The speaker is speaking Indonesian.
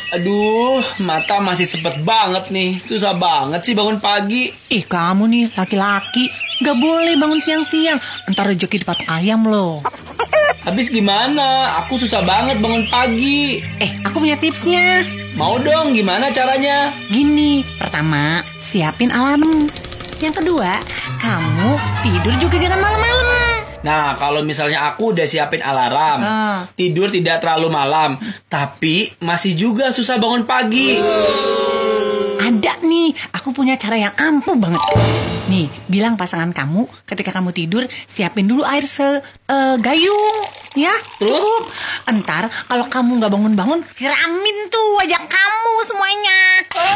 Aduh, mata masih sepet banget nih. Susah banget sih bangun pagi. Ih, kamu nih laki-laki gak boleh bangun siang-siang. Ntar rezeki dipatok ayam loh. Habis gimana? Aku susah banget bangun pagi. Aku punya tipsnya. Mau dong, gimana caranya? Gini, pertama, siapin alarm. Yang kedua, kamu tidur juga jangan malam-malam. Nah, kalau misalnya aku udah siapin alarm, tidur tidak terlalu malam, tapi masih juga susah bangun pagi. Ada nih, aku punya cara yang ampuh banget. Nih, bilang pasangan kamu ketika kamu tidur, siapin dulu air segayung. Ya, Terus? cukup. Entar kalau kamu gak bangun-bangun, siramin tuh wajah kamu semuanya.